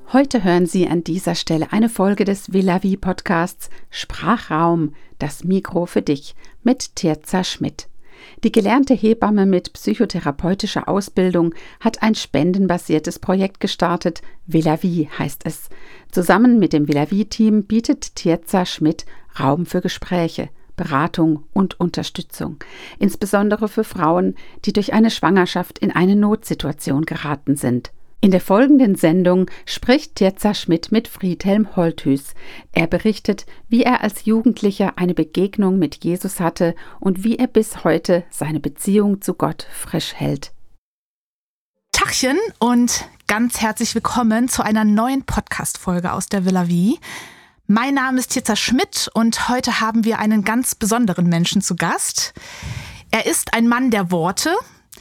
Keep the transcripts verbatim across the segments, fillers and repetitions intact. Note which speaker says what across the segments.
Speaker 1: Heute hören Sie an dieser Stelle eine Folge des Villavi Podcasts Sprachraum, das Mikro für dich mit Tirza Schmidt. Die gelernte Hebamme mit psychotherapeutischer Ausbildung hat ein spendenbasiertes Projekt gestartet. Villavi heißt es. Zusammen mit dem Villavi-Team bietet Tirza Schmidt Raum für Gespräche, Beratung und Unterstützung, insbesondere für Frauen, die durch eine Schwangerschaft in eine Notsituation geraten sind. In der folgenden Sendung spricht Tirza Schmidt mit Friedhelm Holthus. Er berichtet, wie er als Jugendlicher eine Begegnung mit Jesus hatte und wie er bis heute seine Beziehung zu Gott frisch hält.
Speaker 2: Tachchen und ganz herzlich willkommen zu einer neuen Podcast-Folge aus der Villavi. Mein Name ist Tirza Schmidt und heute haben wir einen ganz besonderen Menschen zu Gast. Er ist ein Mann der Worte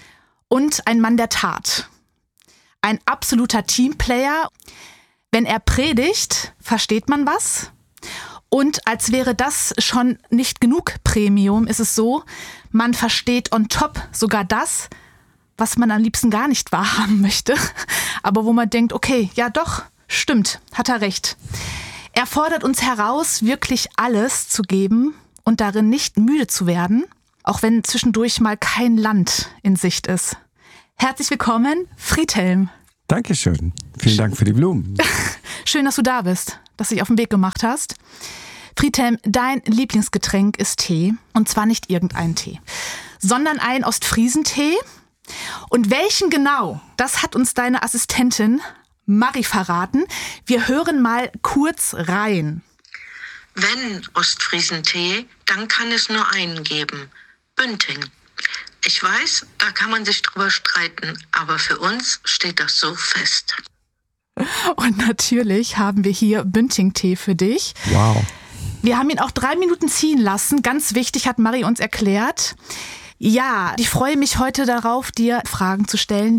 Speaker 2: und ein Mann der Tat. Ein absoluter Teamplayer. Wenn er predigt, versteht man was. Und als wäre das schon nicht genug Premium, ist es so, man versteht on top sogar das, was man am liebsten gar nicht wahrhaben möchte. Aber wo man denkt, okay, ja doch, stimmt, hat er recht. Er fordert uns heraus, wirklich alles zu geben und darin nicht müde zu werden, auch wenn zwischendurch mal kein Land in Sicht ist. Herzlich willkommen, Friedhelm.
Speaker 3: Dankeschön. Vielen Dank für die Blumen.
Speaker 2: Schön, dass du da bist, dass du dich auf den Weg gemacht hast. Friedhelm, dein Lieblingsgetränk ist Tee. Und zwar nicht irgendein Tee, sondern ein Ostfriesentee. Und welchen genau, das hat uns deine Assistentin Marie verraten. Wir hören mal kurz rein.
Speaker 4: Wenn Ostfriesentee, dann kann es nur einen geben. Bünding. Ich weiß, da kann man sich drüber streiten, aber für uns steht das so fest.
Speaker 2: Und natürlich haben wir hier Bünding-Tee für dich.
Speaker 3: Wow.
Speaker 2: Wir haben ihn auch drei Minuten ziehen lassen. Ganz wichtig, hat Marie uns erklärt. Ja, ich freue mich heute darauf, dir Fragen zu stellen.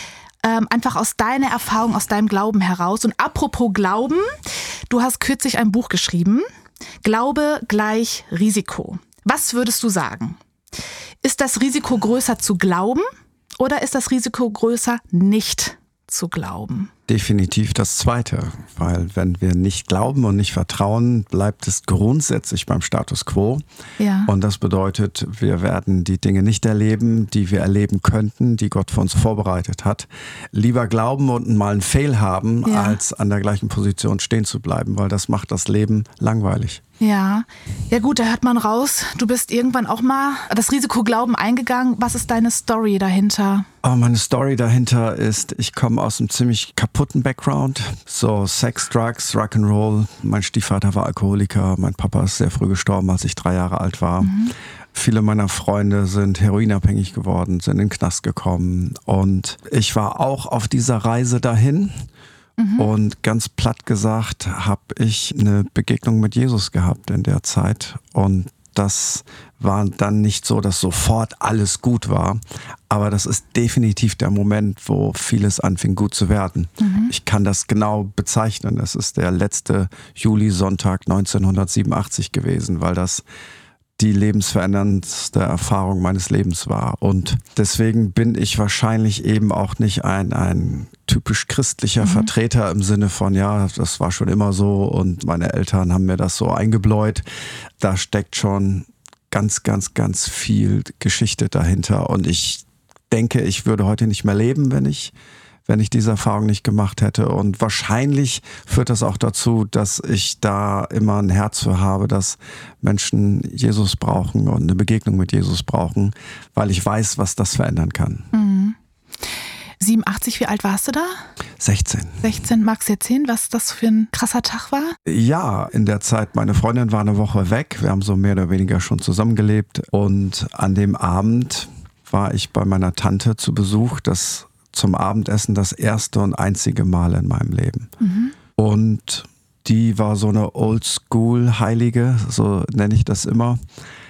Speaker 2: Ähm, einfach aus deiner Erfahrung, aus deinem Glauben heraus. Und apropos Glauben, du hast kürzlich ein Buch geschrieben. Glaube gleich Risiko. Was würdest du sagen? Ist das Risiko größer zu glauben oder ist das Risiko größer nicht zu glauben?
Speaker 3: Definitiv das Zweite, weil wenn wir nicht glauben und nicht vertrauen, bleibt es grundsätzlich beim Status quo.
Speaker 2: Ja.
Speaker 3: Und das bedeutet, wir werden die Dinge nicht erleben, die wir erleben könnten, die Gott für uns vorbereitet hat. Lieber glauben und mal einen Fail haben,
Speaker 2: ja.
Speaker 3: als an der gleichen Position stehen zu bleiben, weil das macht das Leben langweilig.
Speaker 2: Ja, ja gut, da hört man raus, du bist irgendwann auch mal das Risiko Glauben eingegangen. Was ist deine Story dahinter?
Speaker 3: Oh, meine Story dahinter ist, ich komme aus einem ziemlich kaputten Background. So Sex, Drugs, Rock'n'Roll. Mein Stiefvater war Alkoholiker, mein Papa ist sehr früh gestorben, als ich drei Jahre alt war. Mhm. Viele meiner Freunde sind heroinabhängig geworden, sind in den Knast gekommen. Und ich war auch auf dieser Reise dahin. Mhm. Und ganz platt gesagt habe ich eine Begegnung mit Jesus gehabt in der Zeit. Und das war dann nicht so, dass sofort alles gut war. Aber das ist definitiv der Moment, wo vieles anfing gut zu werden. Mhm. Ich kann das genau bezeichnen. Es ist der letzte Julisonntag neunzehnhundertsiebenundachtzig gewesen, weil das die lebensveränderndste Erfahrung meines Lebens war. Und deswegen bin ich wahrscheinlich eben auch nicht ein, ein typisch christlicher mhm. Vertreter im Sinne von, ja, das war schon immer so und meine Eltern haben mir das so eingebläut. Da steckt schon ganz, ganz, ganz viel Geschichte dahinter. Und ich denke, ich würde heute nicht mehr leben, wenn ich wenn ich diese Erfahrung nicht gemacht hätte. Und wahrscheinlich führt das auch dazu, dass ich da immer ein Herz für habe, dass Menschen Jesus brauchen und eine Begegnung mit Jesus brauchen, weil ich weiß, was das verändern kann.
Speaker 2: Mhm. siebenundachtzig, wie alt warst du da?
Speaker 3: sechzehn.
Speaker 2: sechzehn, magst du erzählen, was das für ein krasser Tag war?
Speaker 3: Ja, in der Zeit, meine Freundin war eine Woche weg. Wir haben so mehr oder weniger schon zusammengelebt. Und an dem Abend war ich bei meiner Tante zu Besuch. Das zum Abendessen das erste und einzige Mal in meinem Leben. Mhm. Und die war so eine Oldschool-Heilige, so nenne ich das immer.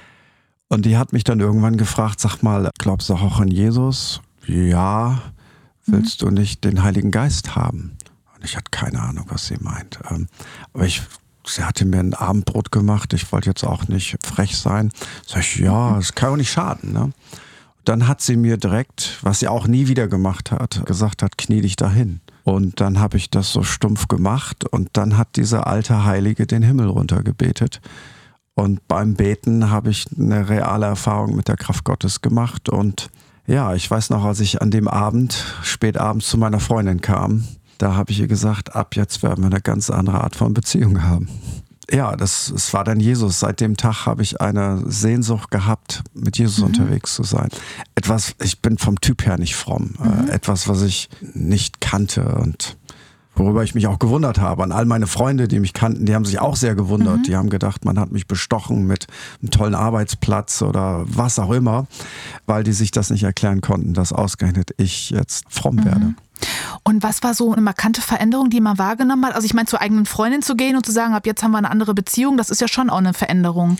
Speaker 3: Und die hat mich dann irgendwann gefragt, sag mal, glaubst du auch an Jesus? Ja. Willst mhm. du nicht den Heiligen Geist haben? Und ich hatte keine Ahnung, was sie meint. Aber ich, sie hatte mir ein Abendbrot gemacht, ich wollte jetzt auch nicht frech sein. Sag ich, ja, das kann auch nicht schaden, ne? Dann hat sie mir direkt, was sie auch nie wieder gemacht hat, gesagt hat, knie dich dahin. Und dann habe ich das so stumpf gemacht und dann hat dieser alte Heilige den Himmel runtergebetet. Und beim Beten habe ich eine reale Erfahrung mit der Kraft Gottes gemacht. Und ja, ich weiß noch, als ich an dem Abend, spät abends zu meiner Freundin kam, da habe ich ihr gesagt, ab jetzt werden wir eine ganz andere Art von Beziehung haben. Ja, das, das war dann Jesus. Seit dem Tag habe ich eine Sehnsucht gehabt, mit Jesus mhm. unterwegs zu sein. Etwas, ich bin vom Typ her nicht fromm. Mhm. Äh, etwas, was ich nicht kannte und worüber ich mich auch gewundert habe. An all meine Freunde, die mich kannten, die haben sich auch sehr gewundert. Mhm. Die haben gedacht, man hat mich bestochen mit einem tollen Arbeitsplatz oder was auch immer, weil die sich das nicht erklären konnten, dass ausgerechnet ich jetzt fromm mhm. werde.
Speaker 2: Und was war so eine markante Veränderung, die man wahrgenommen hat? Also ich meine, zur eigenen Freundin zu gehen und zu sagen, ab jetzt haben wir eine andere Beziehung, das ist ja schon auch eine Veränderung.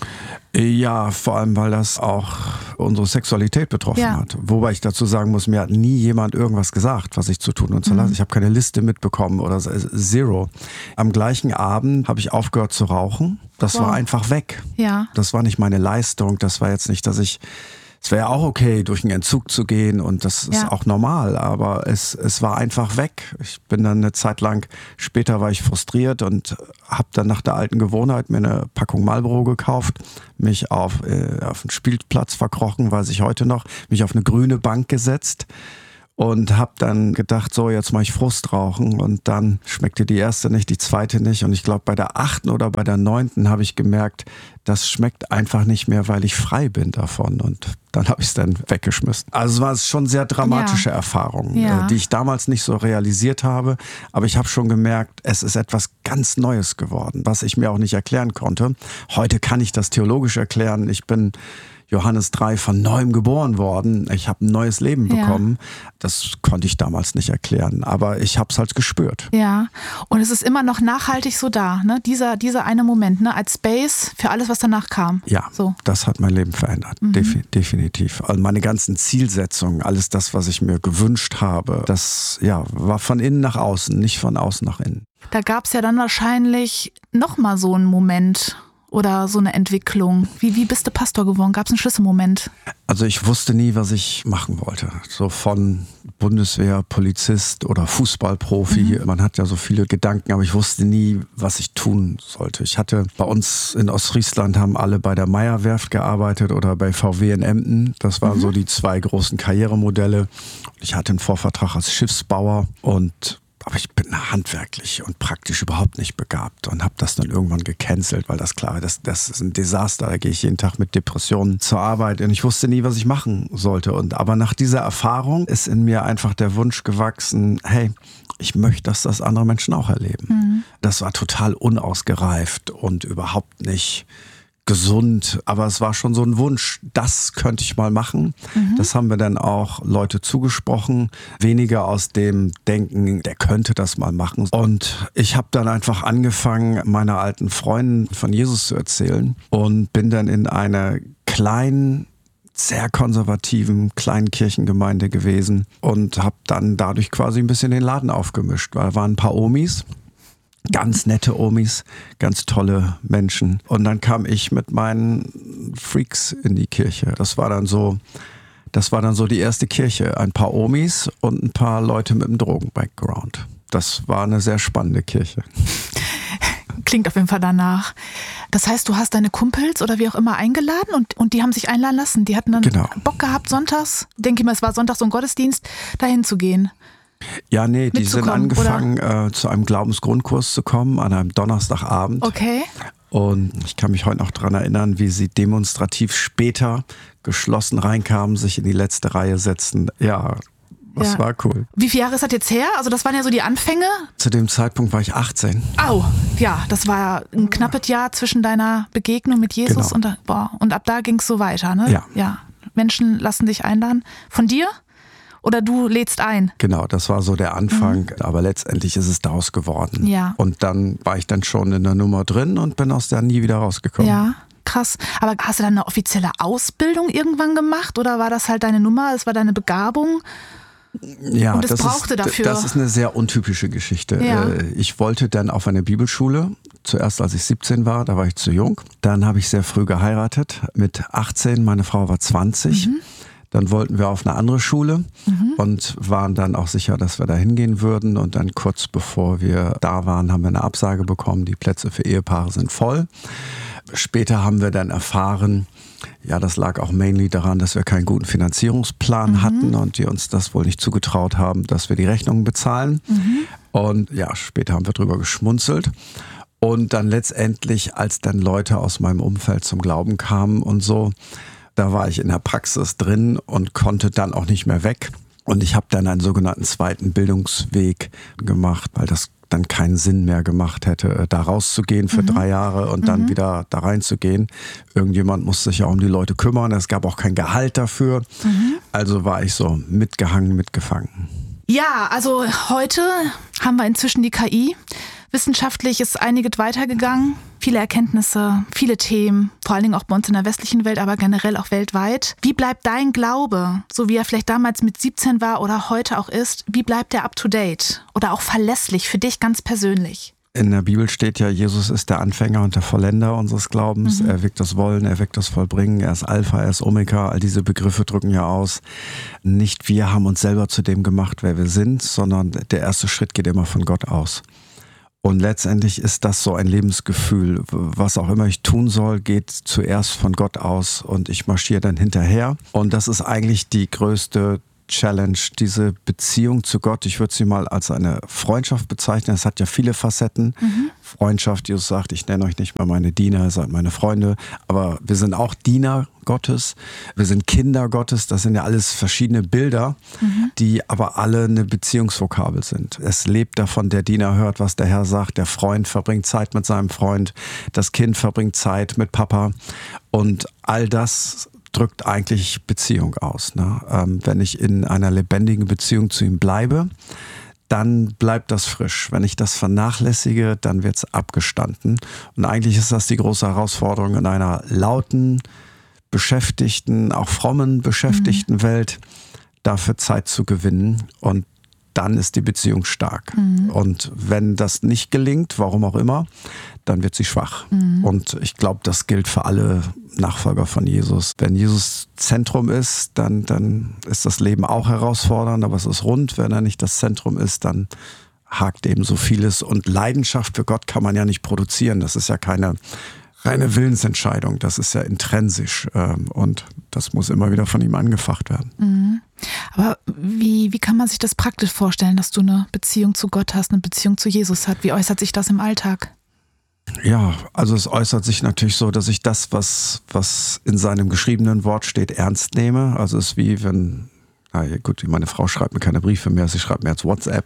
Speaker 3: Ja, vor allem, weil das auch unsere Sexualität betroffen ja. hat. Wobei ich dazu sagen muss, mir hat nie jemand irgendwas gesagt, was ich zu tun und zu lassen. Mhm. Ich habe keine Liste mitbekommen oder so, zero. Am gleichen Abend habe ich aufgehört zu rauchen. Das wow. war einfach weg. Ja. Das war nicht meine Leistung. Das war jetzt nicht, dass ich... Es wäre auch okay, durch einen Entzug zu gehen und das ist ja. auch normal, aber es, es war einfach weg. Ich bin dann eine Zeit lang, später war ich frustriert und habe dann nach der alten Gewohnheit mir eine Packung Marlboro gekauft, mich auf, äh, auf den Spielplatz verkrochen, weiß ich heute noch, mich auf eine grüne Bank gesetzt. Und habe dann gedacht, so jetzt mache ich Frust rauchen und dann schmeckte die erste nicht, die zweite nicht und ich glaube bei der achten oder bei der neunten habe ich gemerkt, das schmeckt einfach nicht mehr, weil ich frei bin davon und dann habe ich es dann weggeschmissen. Also es war schon sehr dramatische ja. Erfahrungen, ja. die ich damals nicht so realisiert habe, aber ich habe schon gemerkt, es ist etwas ganz Neues geworden, was ich mir auch nicht erklären konnte. Heute kann ich das theologisch erklären, ich bin Johannes drei von neuem geboren worden. Ich habe ein neues Leben bekommen. Ja. Das konnte ich damals nicht erklären, aber ich habe es halt gespürt.
Speaker 2: Ja, und es ist immer noch nachhaltig so da, ne? Dieser, dieser eine Moment, ne? Als Space für alles, was danach kam.
Speaker 3: Ja, so. Das hat mein Leben verändert, mhm. Defi- definitiv. Also meine ganzen Zielsetzungen, alles das, was ich mir gewünscht habe, das ja, war von innen nach außen, nicht von außen nach innen.
Speaker 2: Da gab es ja dann wahrscheinlich nochmal so einen Moment oder so eine Entwicklung. Wie, wie bist du Pastor geworden? Gab es einen Schlüsselmoment?
Speaker 3: Also ich wusste nie, was ich machen wollte. So von Bundeswehr, Polizist oder Fußballprofi. Mhm. Man hat ja so viele Gedanken, aber ich wusste nie, was ich tun sollte. Ich hatte bei uns in Ostfriesland haben alle bei der Meyer-Werft gearbeitet oder bei V W in Emden. Das waren mhm. so die zwei großen Karrieremodelle. Ich hatte einen Vorvertrag als Schiffsbauer und aber ich bin handwerklich und praktisch überhaupt nicht begabt und habe das dann irgendwann gecancelt, weil das klar, das, das ist ein Desaster. Da gehe ich jeden Tag mit Depressionen zur Arbeit und ich wusste nie, was ich machen sollte. Und aber nach dieser Erfahrung ist in mir einfach der Wunsch gewachsen, hey, ich möchte, dass das andere Menschen auch erleben. Mhm. Das war total unausgereift und überhaupt nicht gesund, aber es war schon so ein Wunsch, das könnte ich mal machen. Mhm. Das haben wir dann auch Leute zugesprochen, weniger aus dem Denken, der könnte das mal machen. Und ich habe dann einfach angefangen, meiner alten Freundin von Jesus zu erzählen und bin dann in einer kleinen, sehr konservativen kleinen Kirchengemeinde gewesen und habe dann dadurch quasi ein bisschen den Laden aufgemischt, weil da waren ein paar Omis, ganz nette Omis, ganz tolle Menschen. Und dann kam ich mit meinen Freaks in die Kirche. Das war dann so, das war dann so die erste Kirche. Ein paar Omis und ein paar Leute mit einem Drogen-Background. Das war eine sehr spannende Kirche.
Speaker 2: Klingt auf jeden Fall danach. Das heißt, du hast deine Kumpels oder wie auch immer eingeladen und, und die haben sich einladen lassen. Die hatten dann genau. Bock gehabt, sonntags, denke ich mal, es war Sonntag so ein Gottesdienst, dahin zu gehen.
Speaker 3: Ja, nee, die sind angefangen, äh, zu einem Glaubensgrundkurs zu kommen, an einem Donnerstagabend.
Speaker 2: Okay.
Speaker 3: Und ich kann mich heute noch daran erinnern, wie sie demonstrativ später geschlossen reinkamen, sich in die letzte Reihe setzten. Ja, das ja. war cool.
Speaker 2: Wie viele Jahre ist das jetzt her? Also das waren ja so die Anfänge.
Speaker 3: Zu dem Zeitpunkt war ich achtzehn.
Speaker 2: Au, ja, das war ein knappes Jahr zwischen deiner Begegnung mit Jesus genau. und, boah, und ab da ging es so weiter, ne?
Speaker 3: Ja.
Speaker 2: ja. Menschen lassen dich einladen. Von dir? Oder du lädst ein?
Speaker 3: Genau, das war so der Anfang, mhm. aber letztendlich ist es daraus geworden.
Speaker 2: Ja.
Speaker 3: Und dann war ich dann schon in der Nummer drin und bin aus der nie wieder rausgekommen.
Speaker 2: Ja, krass. Aber hast du dann eine offizielle Ausbildung irgendwann gemacht oder war das halt deine Nummer, es war deine Begabung?
Speaker 3: Ja,
Speaker 2: und es
Speaker 3: das
Speaker 2: brauchte
Speaker 3: ist,
Speaker 2: dafür.
Speaker 3: Das ist eine sehr untypische Geschichte.
Speaker 2: Ja.
Speaker 3: Ich wollte dann auf eine Bibelschule, zuerst als ich siebzehn war, da war ich zu jung. Dann habe ich sehr früh geheiratet, mit achtzehn, meine Frau war zwanzig. Mhm. Dann wollten wir auf eine andere Schule
Speaker 2: Mhm.
Speaker 3: und waren dann auch sicher, dass wir da hingehen würden. Und dann kurz bevor wir da waren, haben wir eine Absage bekommen. Die Plätze für Ehepaare sind voll. Später haben wir dann erfahren, ja, das lag auch mainly daran, dass wir keinen guten Finanzierungsplan
Speaker 2: Mhm.
Speaker 3: hatten und die uns das wohl nicht zugetraut haben, dass wir die Rechnungen bezahlen.
Speaker 2: Mhm.
Speaker 3: Und ja, später haben wir drüber geschmunzelt. Und dann letztendlich, als dann Leute aus meinem Umfeld zum Glauben kamen und so, da war ich in der Praxis drin und konnte dann auch nicht mehr weg. Und ich habe dann einen sogenannten zweiten Bildungsweg gemacht, weil das dann keinen Sinn mehr gemacht hätte, da rauszugehen für mhm. drei Jahre und dann mhm. wieder da reinzugehen. Irgendjemand musste sich ja um die Leute kümmern. Es gab auch kein Gehalt dafür. Mhm. Also war ich so mitgehangen, mitgefangen.
Speaker 2: Ja, also heute haben wir inzwischen die K I. Wissenschaftlich ist einiges weitergegangen. Viele Erkenntnisse, viele Themen, vor allen Dingen auch bei uns in der westlichen Welt, aber generell auch weltweit. Wie bleibt dein Glaube, so wie er vielleicht damals mit siebzehn war oder heute auch ist, wie bleibt der up to date oder auch verlässlich für dich ganz persönlich?
Speaker 3: In der Bibel steht ja, Jesus ist der Anfänger und der Vollender unseres Glaubens. Mhm. Er wirkt das Wollen, er wirkt das Vollbringen, er ist Alpha, er ist Omega. All diese Begriffe drücken ja aus. Nicht wir haben uns selber zu dem gemacht, wer wir sind, sondern der erste Schritt geht immer von Gott aus. Und letztendlich ist das so ein Lebensgefühl. Was auch immer ich tun soll, geht zuerst von Gott aus und ich marschiere dann hinterher. Und das ist eigentlich die größte Challenge, diese Beziehung zu Gott. Ich würde sie mal als eine Freundschaft bezeichnen. Es hat ja viele Facetten. Mhm. Freundschaft, Jesus sagt, ich nenne euch nicht mehr meine Diener, ihr seid meine Freunde. Aber wir sind auch Diener Gottes. Wir sind Kinder Gottes. Das sind ja alles verschiedene Bilder, mhm. die aber alle eine Beziehungsvokabel sind. Es lebt davon, der Diener hört, was der Herr sagt. Der Freund verbringt Zeit mit seinem Freund. Das Kind verbringt Zeit mit Papa. Und all das drückt eigentlich Beziehung aus. Ne? Ähm, wenn ich in einer lebendigen Beziehung zu ihm bleibe, dann bleibt das frisch. Wenn ich das vernachlässige, dann wird es abgestanden. Und eigentlich ist das die große Herausforderung in einer lauten, beschäftigten, auch frommen, beschäftigten mhm. Welt, dafür Zeit zu gewinnen. Und dann ist die Beziehung stark. Mhm. Und wenn das nicht gelingt, warum auch immer, dann wird sie schwach. Mhm. Und ich glaube, das gilt für alle Nachfolger von Jesus. Wenn Jesus Zentrum ist, dann, dann ist das Leben auch herausfordernd, aber es ist rund. Wenn er nicht das Zentrum ist, dann hakt eben so vieles. Und Leidenschaft für Gott kann man ja nicht produzieren. Das ist ja keine reine Willensentscheidung. Das ist ja intrinsisch. Und das muss immer wieder von ihm angefacht werden.
Speaker 2: Mhm. Aber wie, wie kann man sich das praktisch vorstellen, dass du eine Beziehung zu Gott hast, eine Beziehung zu Jesus hast? Wie äußert sich das im Alltag?
Speaker 3: Ja, also es äußert sich natürlich so, dass ich das, was, was in seinem geschriebenen Wort steht, ernst nehme. Also es ist wie wenn, na ja, gut, meine Frau schreibt mir keine Briefe mehr, sie schreibt mir jetzt WhatsApp.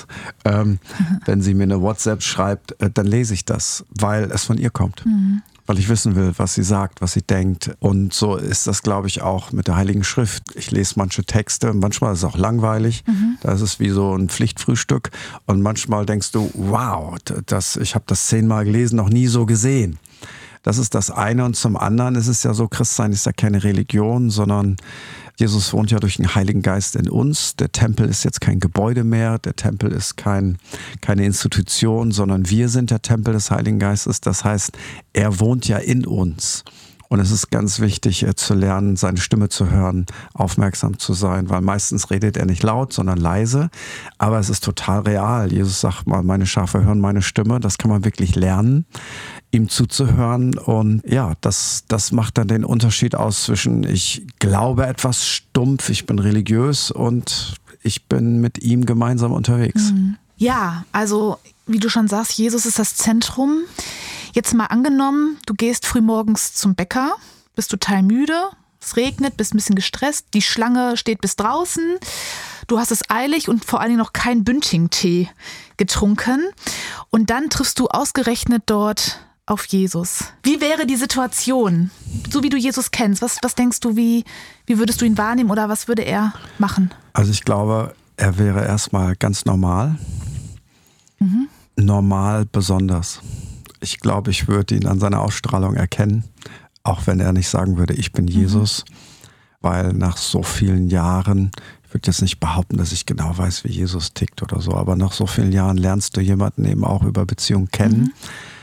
Speaker 3: Ähm, wenn sie mir eine WhatsApp schreibt, äh, dann lese ich das, weil es von ihr kommt. Mhm. Weil ich wissen will, was sie sagt, was sie denkt. Und so ist das, glaube ich, auch mit der Heiligen Schrift. Ich lese manche Texte, manchmal ist es auch langweilig. Mhm. Da ist es wie so ein Pflichtfrühstück. Und manchmal denkst du, wow, das, ich habe das zehnmal gelesen, noch nie so gesehen. Das ist das eine. Und zum anderen ist es ja so, Christsein ist ja keine Religion, sondern Jesus wohnt ja durch den Heiligen Geist in uns. Der Tempel ist jetzt kein Gebäude mehr. Der Tempel ist kein, keine Institution, sondern wir sind der Tempel des Heiligen Geistes. Das heißt, er wohnt ja in uns. Und es ist ganz wichtig zu lernen, seine Stimme zu hören, aufmerksam zu sein, weil meistens redet er nicht laut, sondern leise. Aber es ist total real. Jesus sagt mal, meine Schafe hören meine Stimme. Das kann man wirklich lernen, ihm zuzuhören. Und ja, das, das macht dann den Unterschied aus zwischen ich glaube etwas stumpf, ich bin religiös und ich bin mit ihm gemeinsam unterwegs.
Speaker 2: Ja, also wie du schon sagst, Jesus ist das Zentrum. Jetzt mal angenommen, du gehst frühmorgens zum Bäcker, bist total müde, es regnet, bist ein bisschen gestresst, die Schlange steht bis draußen, du hast es eilig und vor allen Dingen noch keinen Bündchen-Tee getrunken und dann triffst du ausgerechnet dort auf Jesus. Wie wäre die Situation, so wie du Jesus kennst? Was, was denkst du, wie, wie würdest du ihn wahrnehmen oder was würde er machen?
Speaker 3: Also ich glaube, er wäre erstmal ganz normal, mhm. normal besonders. Ich glaube, ich würde ihn an seiner Ausstrahlung erkennen, auch wenn er nicht sagen würde, ich bin Jesus, mhm. weil nach so vielen Jahren, ich würde jetzt nicht behaupten, dass ich genau weiß, wie Jesus tickt oder so, aber nach so vielen Jahren lernst du jemanden eben auch über Beziehung kennen. Mhm.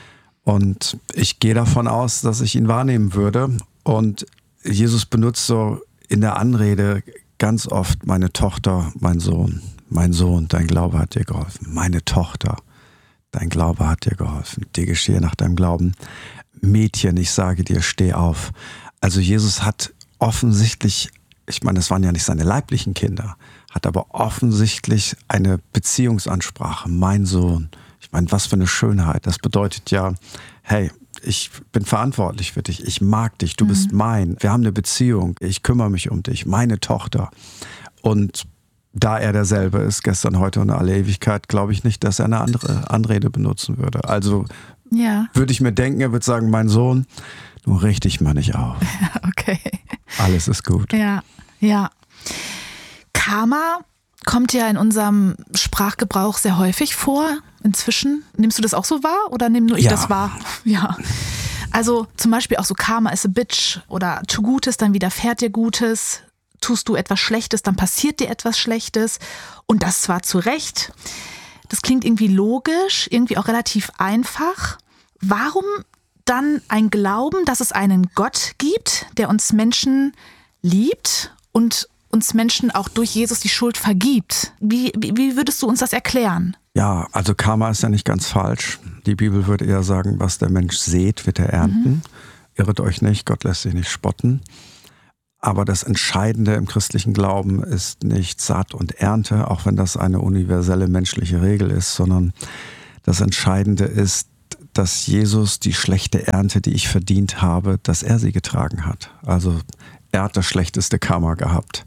Speaker 3: Und ich gehe davon aus, dass ich ihn wahrnehmen würde. Und Jesus benutzt so in der Anrede ganz oft meine Tochter, mein Sohn, mein Sohn, dein Glaube hat dir geholfen. Meine Tochter, dein Glaube hat dir geholfen. Dir geschehe nach deinem Glauben. Mädchen, ich sage dir, steh auf. Also Jesus hat offensichtlich, ich meine, das waren ja nicht seine leiblichen Kinder, hat aber offensichtlich eine Beziehungsansprache. Mein Sohn. Ich meine, was für eine Schönheit. Das bedeutet ja, hey, ich bin verantwortlich für dich. Ich mag dich. Du mhm. bist mein. Wir haben eine Beziehung. Ich kümmere mich um dich. Meine Tochter. Und da er derselbe ist, gestern, heute und in alle Ewigkeit, glaube ich nicht, dass er eine andere Anrede benutzen würde. Also ja. würde ich mir denken, er würde sagen, mein Sohn, du richte dich mal nicht auf.
Speaker 2: Okay.
Speaker 3: Alles ist gut.
Speaker 2: Ja, ja. Karma kommt ja in unserem Sprachgebrauch sehr häufig vor. Inzwischen. Nimmst du das auch so wahr oder nehme nur ich
Speaker 3: ja.
Speaker 2: das wahr? Ja. Also zum Beispiel auch so Karma is a bitch oder tu Gutes, dann widerfährt dir Gutes. Tust du etwas Schlechtes, dann passiert dir etwas Schlechtes. Und das zwar zu Recht. Das klingt irgendwie logisch, irgendwie auch relativ einfach. Warum dann ein Glauben, dass es einen Gott gibt, der uns Menschen liebt und uns Menschen auch durch Jesus die Schuld vergibt? Wie, wie, wie würdest du uns das erklären?
Speaker 3: Ja, also Karma ist ja nicht ganz falsch. Die Bibel würde eher sagen, was der Mensch sät, wird er ernten. Mhm. Irret euch nicht, Gott lässt sich nicht spotten. Aber das Entscheidende im christlichen Glauben ist nicht Saat und Ernte, auch wenn das eine universelle menschliche Regel ist, sondern das Entscheidende ist, dass Jesus die schlechte Ernte, die ich verdient habe, dass er sie getragen hat. Also er hat das schlechteste Karma gehabt.